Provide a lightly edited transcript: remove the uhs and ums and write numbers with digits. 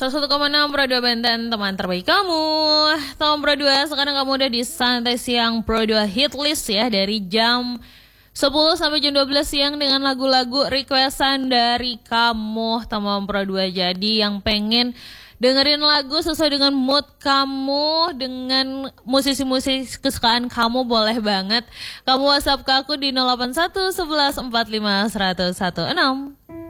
101,6 Pro 2 Banten, teman terbaik kamu. Teman Pro 2, sekarang kamu udah di Santai Siang Pro 2 Hit List ya. Dari jam 10 sampai jam 12 siang dengan lagu-lagu requestan dari kamu, teman Pro 2. Jadi yang pengen dengerin lagu sesuai dengan mood kamu, dengan musisi-musisi kesukaan kamu, boleh banget. Kamu WhatsApp ke aku di 081 11 45 116.